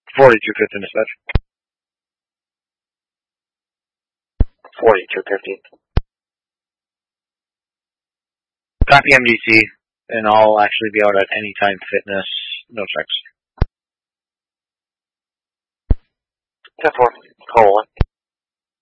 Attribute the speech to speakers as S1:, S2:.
S1: 4250 instead.
S2: 4250.
S1: Copy MDT, and I'll actually be out at Anytime Fitness. No checks.
S2: 10-4. Call 1.